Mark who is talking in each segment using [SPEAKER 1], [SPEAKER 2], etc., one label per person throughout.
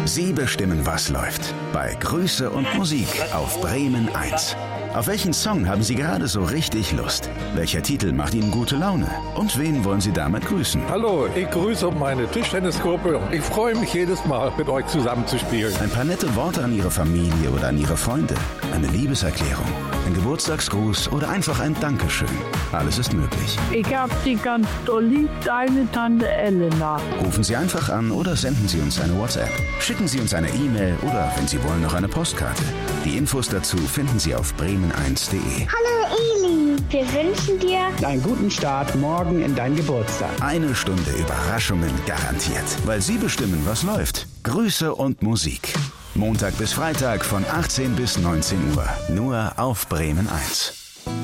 [SPEAKER 1] Sie bestimmen, was läuft. Bei Grüße und Musik auf Bremen 1. Auf welchen Song haben Sie gerade so richtig Lust? Welcher Titel macht Ihnen gute Laune? Und wen wollen Sie damit grüßen?
[SPEAKER 2] Hallo, ich grüße meine Tischtennisgruppe. Ich freue mich jedes Mal, mit euch zusammen zu spielen.
[SPEAKER 1] Ein paar nette Worte an Ihre Familie oder an Ihre Freunde. Eine Liebeserklärung, ein Geburtstagsgruß oder einfach ein Dankeschön. Alles ist möglich.
[SPEAKER 3] Ich hab Sie ganz doll lieb, deine Tante Elena.
[SPEAKER 1] Rufen Sie einfach an oder senden Sie uns eine WhatsApp. Schicken Sie uns eine E-Mail oder, wenn Sie wollen, noch eine Postkarte. Die Infos dazu finden Sie auf bremen1.de.
[SPEAKER 4] Hallo Eli, wir wünschen dir
[SPEAKER 5] einen guten Start morgen in deinen Geburtstag.
[SPEAKER 1] Eine Stunde Überraschungen garantiert, weil Sie bestimmen, was läuft. Grüße und Musik. Montag bis Freitag von 18 bis 19 Uhr. Nur auf Bremen 1.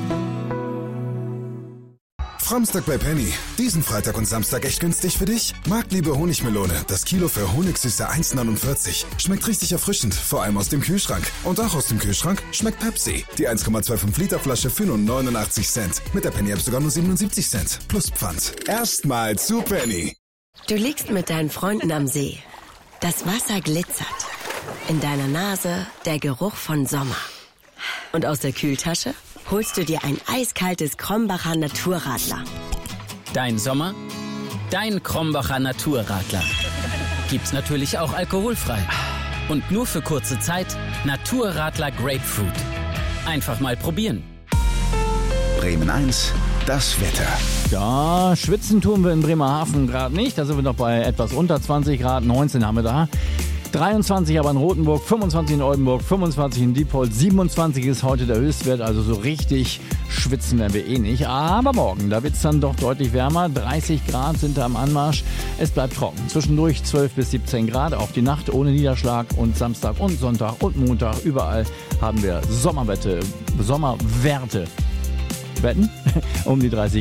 [SPEAKER 6] Framstag bei Penny. Diesen Freitag und Samstag echt günstig für dich? Marktliebe Honigmelone. Das Kilo für Honigsüße 1,49. Schmeckt richtig erfrischend, vor allem aus dem Kühlschrank. Und auch aus dem Kühlschrank schmeckt Pepsi. Die 1,25 Liter Flasche für nur 89 Cent. Mit der Penny-App sogar nur 77 Cent. Plus Pfand. Erstmal zu Penny.
[SPEAKER 7] Du liegst mit deinen Freunden am See. Das Wasser glitzert. In deiner Nase der Geruch von Sommer. Und aus der Kühltasche holst du dir ein eiskaltes Krombacher Naturradler.
[SPEAKER 8] Dein Sommer, dein Krombacher Naturradler. Gibt's natürlich auch alkoholfrei. Und nur für kurze Zeit Naturradler Grapefruit. Einfach mal probieren.
[SPEAKER 1] Bremen 1, das Wetter.
[SPEAKER 9] Ja, schwitzen tun wir in Bremerhaven gerade nicht. Da sind wir noch bei etwas unter 20 Grad, 19 haben wir da. 23 aber in Rothenburg, 25 in Oldenburg, 25 in Diepholz, 27 ist heute der Höchstwert, also so richtig schwitzen werden wir eh nicht. Aber morgen, da wird es dann doch deutlich wärmer, 30 Grad sind da am Anmarsch. Es bleibt trocken, zwischendurch 12 bis 17 Grad, auch die Nacht ohne Niederschlag und Samstag und Sonntag und Montag, überall haben wir Sommerwerte, Wetten um die 30